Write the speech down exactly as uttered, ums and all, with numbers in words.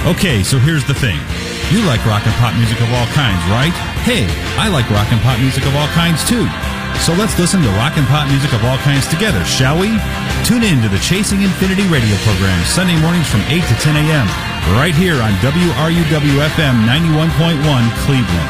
Okay, so here's the thing. You like rock and pop music of all kinds, right? Hey, I like rock and pop music of all kinds, too. So let's listen to rock and pop music of all kinds together, shall we? Tune in to the Chasing Infinity radio program Sunday mornings from eight to ten a.m. right here on W R U W F M ninety-one point one Cleveland.